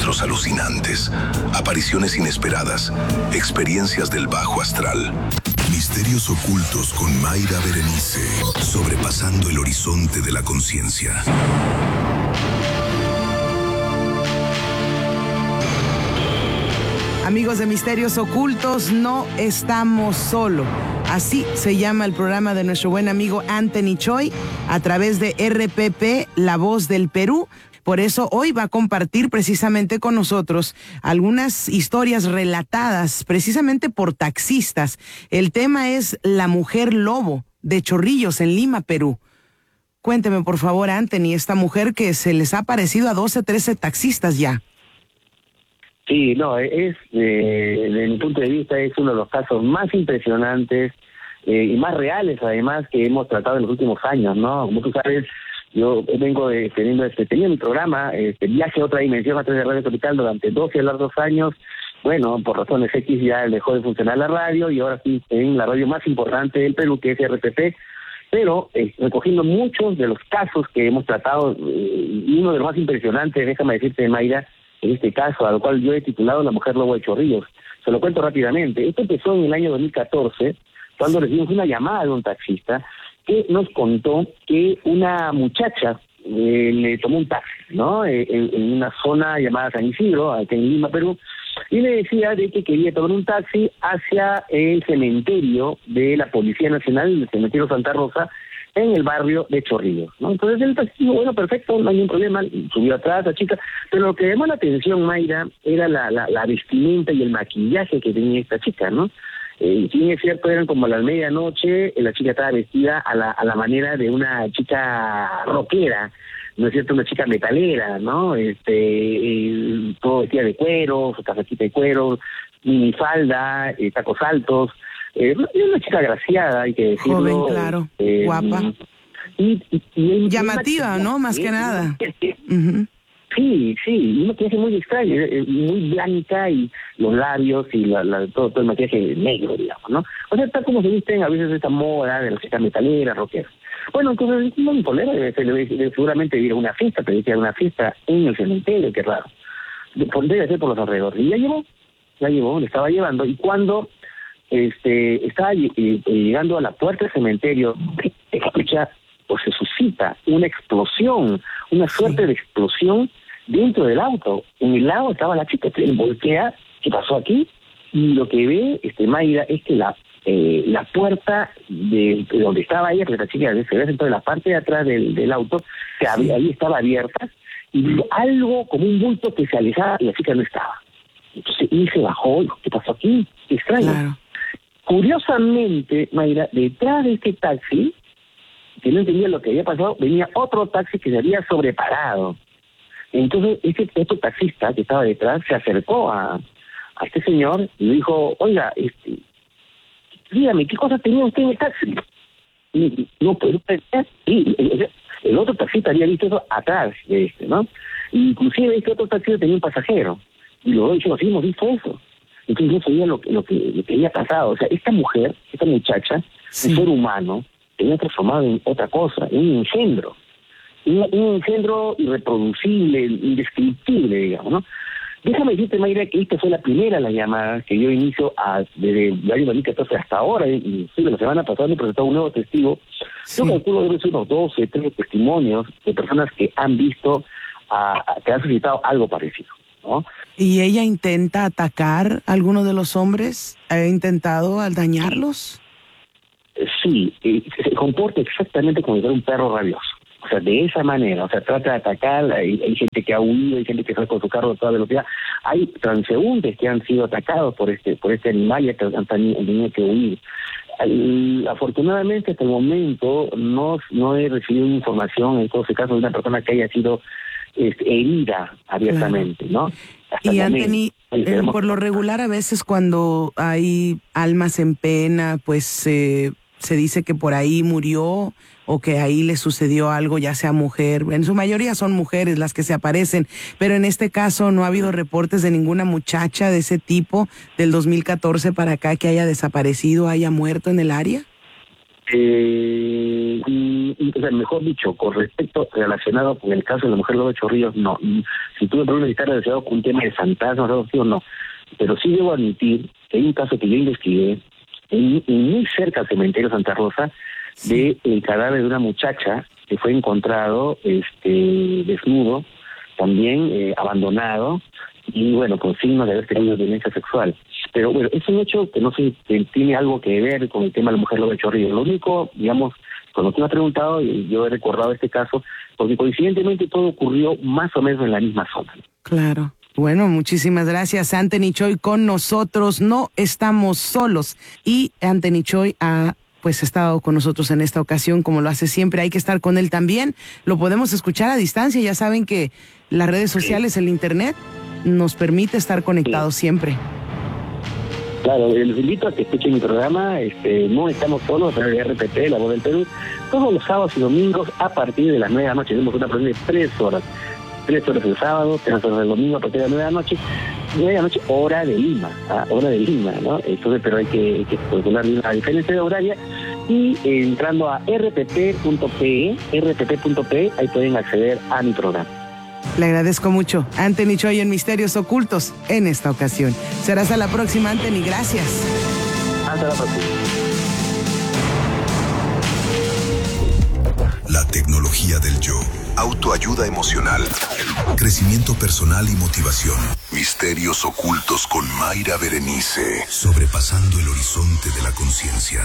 encuentros alucinantes, apariciones inesperadas, experiencias del bajo astral. Misterios ocultos con Mayra Berenice, sobrepasando el horizonte de la conciencia. Amigos de Misterios Ocultos, no estamos solos. Así se llama el programa de nuestro buen amigo Anthony Choi a través de RPP, La Voz del Perú. Por eso hoy va a compartir precisamente con nosotros algunas historias relatadas precisamente por taxistas. El tema es la mujer lobo de Chorrillos en Lima, Perú. Cuénteme por favor, Anthony, esta mujer que se les ha parecido a 12, 13 taxistas ya. Sí, no, desde mi punto de vista, es uno de los casos más impresionantes y más reales, además, que hemos tratado en los últimos años, ¿no? Como tú sabes, yo vengo tenía mi programa, Viaje a otra dimensión a través de Radio Tropical durante 12 largos años. Bueno, por razones X ya dejó de funcionar la radio y ahora sí en la radio más importante del Perú, que es RPP, pero recogiendo muchos de los casos que hemos tratado, y uno de los más impresionantes, déjame decirte, Mayra, en este caso, al cual yo he titulado La Mujer Lobo de Chorrillos. Se lo cuento rápidamente. Esto empezó en el año 2014, cuando recibimos una llamada de un taxista que nos contó que una muchacha le tomó un taxi, ¿no? En una zona llamada San Isidro, aquí en Lima, Perú, y le decía de que quería tomar un taxi hacia el cementerio de la Policía Nacional, el cementerio Santa Rosa, en el barrio de Chorrillos, ¿no? Entonces el taxi dijo, bueno, perfecto, no hay ningún problema, subió atrás la chica, pero lo que llamó la atención, Mayra, era la vestimenta y el maquillaje que tenía esta chica, ¿no? Si bien es cierto, eran como a las medianoche, la chica estaba vestida a la manera de una chica rockera, ¿no es cierto? Una chica metalera, ¿no? Todo vestida de cuero, su casaquita de cuero, minifalda, tacos altos. Es una chica agraciada, hay que decirlo. Joven, claro, guapa. Y llamativa, ¿no? Más que nada. Uh-huh. Sí, y un maquillaje muy extraño, muy blanca, y los labios y todo el maquillaje negro, digamos, ¿no? O sea, está como se visten a veces esta moda de las chicas metaleras, rockeras. Bueno, entonces no hay problema, seguramente ir a una fiesta, pero ir a una fiesta en el cementerio, qué raro. Debe ser por los alrededores. Y ya llevó, le estaba llevando, y cuando estaba llegando a la puerta del cementerio, escucha o se suscita una explosión, una suerte de explosión dentro del auto. En el lado estaba la chica, él voltea, ¿qué pasó aquí? Y lo que ve Mayra es que la puerta de donde estaba ella, que la chica se ve sentado en la parte de atrás del auto, ahí estaba abierta, y vio algo como un bulto que se alejaba y la chica no estaba. Entonces él se bajó y dijo, ¿qué pasó aquí? Qué extraño. Claro. Curiosamente, Mayra, detrás de este taxi, que no entendía lo que había pasado, venía otro taxi que se había sobreparado. Entonces, otro taxista que estaba detrás se acercó a este señor y le dijo, oiga, dígame, ¿qué cosa tenía usted en el taxi? Y no, pues, el otro taxista había visto eso atrás de ¿no? Y inclusive este otro taxista tenía un pasajero. Y luego dijimos, sí, hemos visto eso. Entonces no sabía lo que había pasado. O sea, esta mujer, esta muchacha, un ser humano, se había transformado en otra cosa, en un engendro. Un engendro irreproducible, indescriptible, digamos, ¿no? Déjame decirte, Mayra, que esta fue la primera la llamada que yo inicio desde el año 2014 hasta ahora, y la semana pasada me presentó un nuevo testigo. Sí. Yo calculo que debe ser unos 12, 13 testimonios de personas que han visto, que han suscitado algo parecido, ¿no? ¿Y ella intenta atacar a alguno de los hombres? ¿Ha intentado dañarlos? Sí, se comporta exactamente como si fuera un perro rabioso. O sea, de esa manera, o sea, trata de atacar, hay gente que ha huido, hay gente que sale con su carro a toda velocidad, hay transeúntes que han sido atacados por este animal y que han tenido que huir. Afortunadamente hasta el momento no he recibido información en todo ese caso de una persona que haya sido herida abiertamente, ¿no? Hasta y Anthony, por lo regular a veces cuando hay almas en pena, pues se dice que por ahí murió o que ahí le sucedió algo, ya sea mujer. En su mayoría son mujeres las que se aparecen, pero en este caso no ha habido reportes de ninguna muchacha de ese tipo del 2014 para acá que haya desaparecido, haya muerto en el área. O sea, mejor dicho, con respecto relacionado con el caso de la mujer Lobo de Chorrillos, no. Si tú me preguntas si está relacionado con un tema de fantasmas o algo, no. Pero sí debo admitir que hay un caso que yo investigué muy cerca del cementerio Santa Rosa, de el cadáver de una muchacha que fue encontrado desnudo, también abandonado, y bueno, con signos de haber tenido violencia sexual. Pero bueno, es un hecho que no sé que tiene algo que ver con el tema de la mujer Lobo de Chorrillos. Lo único, digamos, cuando tú me has preguntado, yo he recordado este caso, porque coincidentemente todo ocurrió más o menos en la misma zona. Claro. Bueno, muchísimas gracias, Anthony Choi, con nosotros. No estamos solos. Y Anthony Choi ha estado con nosotros en esta ocasión, como lo hace siempre. Hay que estar con él también. Lo podemos escuchar a distancia. Ya saben que las redes sociales, el internet, nos permite estar conectados siempre. Claro, les invito a que escuchen mi programa, No Estamos Solos, a través de RPP, La Voz del Perú, todos los sábados y domingos a partir de las 9 de la noche. Tenemos una programa de 3 horas. 3 horas el sábado, 3 horas el domingo a partir de las 9 de la noche. 9 de la noche, hora de Lima, ¿no? Entonces, pero hay que calcular la diferencia horaria. Y entrando a rpp.pe, ahí pueden acceder a mi programa. Le agradezco mucho, Anthony Choi, en Misterios Ocultos, en esta ocasión. Será hasta la próxima, Anthony. Gracias. Hasta la próxima. La tecnología del yo. Autoayuda emocional. Crecimiento personal y motivación. Misterios ocultos con Mayra Berenice. Sobrepasando el horizonte de la conciencia.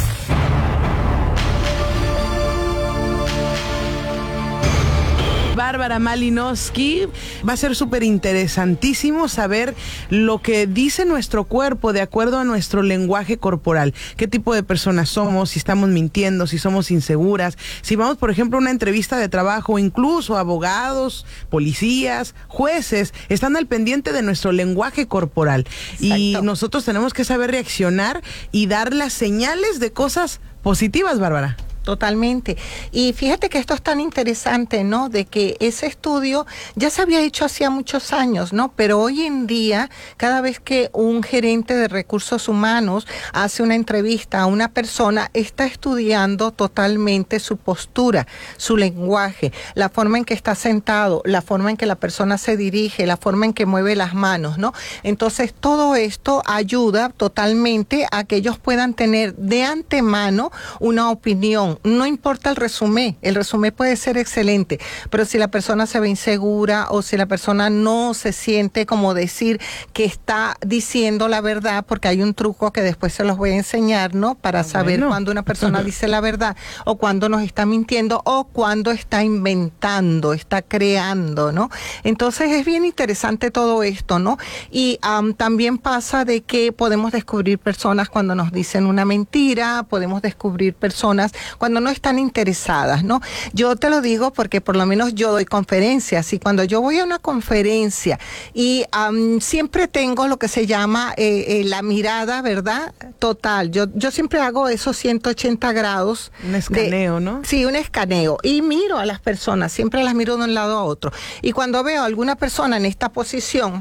Bárbara Malinowski. Va a ser súper interesantísimo saber lo que dice nuestro cuerpo de acuerdo a nuestro lenguaje corporal. Qué tipo de personas somos, si estamos mintiendo, si somos inseguras, si vamos, por ejemplo, a una entrevista de trabajo, incluso abogados, policías, jueces, están al pendiente de nuestro lenguaje corporal. Exacto. Y nosotros tenemos que saber reaccionar y dar las señales de cosas positivas, Bárbara. Totalmente. Y fíjate que esto es tan interesante, ¿no? De que ese estudio ya se había hecho hacía muchos años, ¿no? Pero hoy en día, cada vez que un gerente de recursos humanos hace una entrevista a una persona, está estudiando totalmente su postura, su lenguaje, la forma en que está sentado, la forma en que la persona se dirige, la forma en que mueve las manos, ¿no? Entonces, todo esto ayuda totalmente a que ellos puedan tener de antemano una opinión. No importa el resumen puede ser excelente, pero si la persona se ve insegura o si la persona no se siente como decir que está diciendo la verdad, porque hay un truco que después se los voy a enseñar, ¿no? Para saber cuando una persona dice la verdad o cuando nos está mintiendo o cuando está inventando, está creando, ¿no? Entonces es bien interesante todo esto, ¿no? Y también pasa de que podemos descubrir personas cuando nos dicen una mentira, podemos descubrir personas cuando no están interesadas, ¿no? Yo te lo digo porque por lo menos yo doy conferencias y cuando yo voy a una conferencia y siempre tengo lo que se llama la mirada, ¿verdad? Total. Yo siempre hago esos 180 grados. Un escaneo, ¿no? Sí, un escaneo. Y miro a las personas, siempre las miro de un lado a otro. Y cuando veo a alguna persona en esta posición,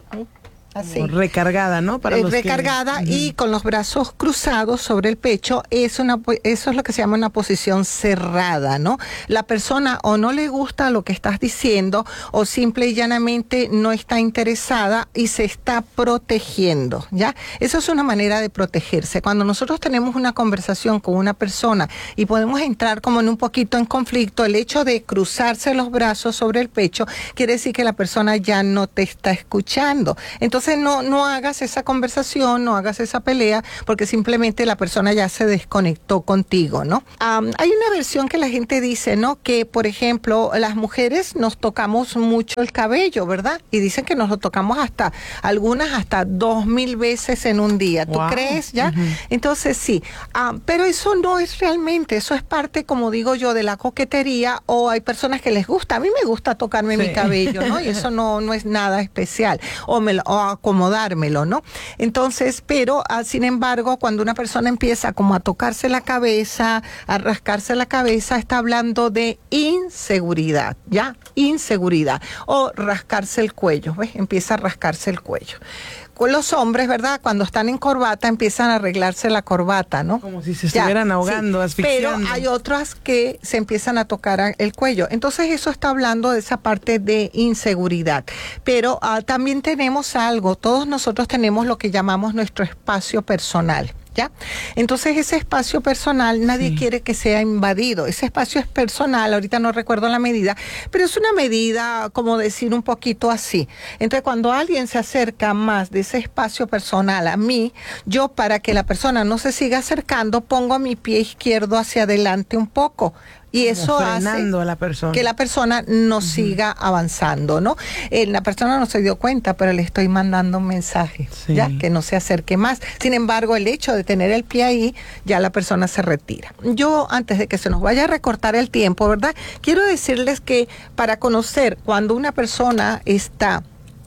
así. Recargada, ¿no? Para los recargada y con los brazos cruzados sobre el pecho, eso es lo que se llama una posición cerrada, ¿no? La persona o no le gusta lo que estás diciendo o simple y llanamente no está interesada y se está protegiendo, ¿ya? Eso es una manera de protegerse. Cuando nosotros tenemos una conversación con una persona y podemos entrar como en un poquito en conflicto, el hecho de cruzarse los brazos sobre el pecho quiere decir que la persona ya no te está escuchando. Entonces, no hagas esa conversación, no hagas esa pelea, porque simplemente la persona ya se desconectó contigo, ¿no? Hay una versión que la gente dice, ¿no? Que, por ejemplo, las mujeres nos tocamos mucho el cabello, ¿verdad? Y dicen que nos lo tocamos algunas hasta 2000 veces en un día. ¿Tú crees ya? Entonces, sí. Pero eso no es realmente, eso es parte, como digo yo, de la coquetería, o hay personas que les gusta. A mí me gusta tocarme mi cabello, ¿no? Y eso no es nada especial. O acomodármelo, ¿no? Entonces, pero sin embargo, cuando una persona empieza como a tocarse la cabeza, a rascarse la cabeza, está hablando de inseguridad, ¿ya? Inseguridad. O rascarse el cuello, ¿ves? Empieza a rascarse el cuello. los hombres, ¿verdad? Cuando están en corbata empiezan a arreglarse la corbata, ¿no? Como si se estuvieran ahogando, sí, asfixiando. pero hay otras que se empiezan a tocar el cuello. Entonces eso está hablando de esa parte de inseguridad. Pero también tenemos algo, todos nosotros tenemos lo que llamamos nuestro espacio personal. ¿Ya? Entonces ese espacio personal nadie quiere que sea invadido. Ese espacio es personal, ahorita no recuerdo la medida, pero es una medida, como decir, un poquito así. Entonces cuando alguien se acerca más de ese espacio personal a mí, yo, para que la persona no se siga acercando, pongo mi pie izquierdo hacia adelante un poco. Y eso hace a la persona. Que la persona no siga avanzando, ¿no? La persona no se dio cuenta, pero le estoy mandando un mensaje, ¿ya? Que no se acerque más. Sin embargo, el hecho de tener el pie ahí, ya la persona se retira. Yo, antes de que se nos vaya a recortar el tiempo, ¿verdad? Quiero decirles que para conocer cuando una persona está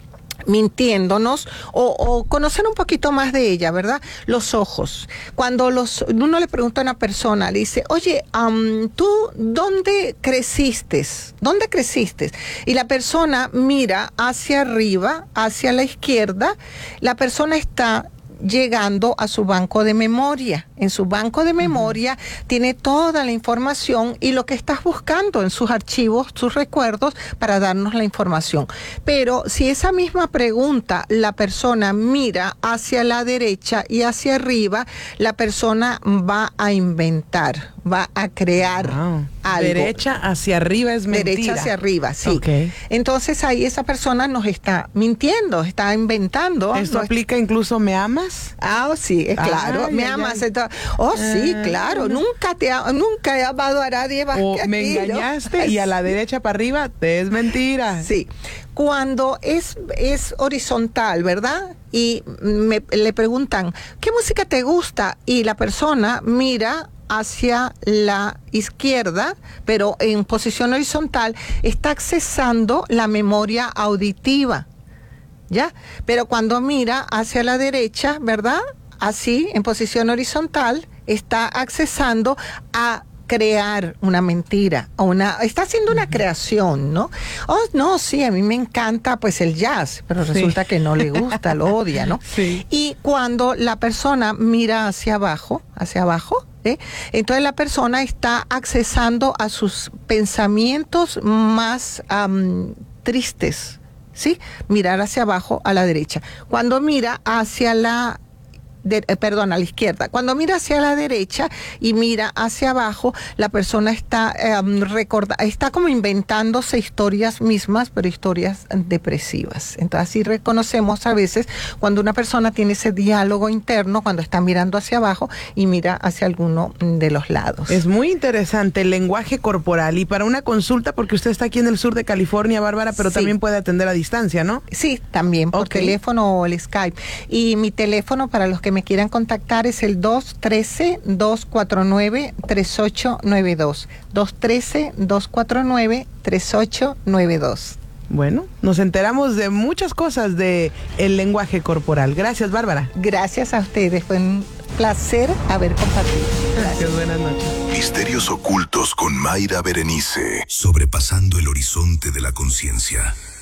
mintiéndonos o conocer un poquito más de ella, ¿verdad? Los ojos. Cuando uno le pregunta a una persona, le dice, oye, ¿tú dónde creciste? ¿Dónde creciste? Y la persona mira hacia arriba, hacia la izquierda, la persona está llegando a su banco de memoria. En su banco de memoria tiene toda la información y lo que estás buscando en sus archivos, sus recuerdos, para darnos la información. Pero si esa misma pregunta la persona mira hacia la derecha y hacia arriba, la persona va a inventar, va a crear algo. Derecha hacia arriba es mentira. Derecha hacia arriba, sí. Entonces ahí esa persona nos está mintiendo, está inventando. ¿Esto aplica incluso me amas? Sí, es claro. Me amas. Sí, claro. Nunca he amado a nadie más que a ti, me engañaste, ¿no? Y a la derecha para arriba te es mentira. Sí. Cuando es horizontal, ¿verdad? Y le preguntan, ¿qué música te gusta? Y la persona mira hacia la izquierda, pero en posición horizontal, está accesando la memoria auditiva, ¿ya? Pero cuando mira hacia la derecha, ¿verdad? Así, en posición horizontal, está accesando a crear una mentira, está haciendo una creación, ¿no? No, sí, a mí me encanta pues el jazz, pero resulta que no le gusta, lo odia, ¿no? Sí. Y cuando la persona mira hacia abajo, entonces la persona está accesando a sus pensamientos más tristes, ¿sí? Mirar hacia abajo a la derecha. Cuando mira hacia a la izquierda. Cuando mira hacia la derecha y mira hacia abajo, la persona está está como inventándose historias mismas, pero historias depresivas. Entonces así reconocemos a veces cuando una persona tiene ese diálogo interno, cuando está mirando hacia abajo y mira hacia alguno de los lados. Es muy interesante el lenguaje corporal. Y para una consulta, porque usted está aquí en el sur de California, Bárbara, pero también puede atender a distancia, ¿no? Sí, también por teléfono o el Skype. Y mi teléfono para los que me quieran contactar es el 213-249-3892. 213-249-3892. Bueno, nos enteramos de muchas cosas de el lenguaje corporal. Gracias, Bárbara. Gracias a ustedes. Fue un placer haber compartido. Gracias, buenas noches. Misterios ocultos con Mayra Berenice. Sobrepasando el horizonte de la conciencia.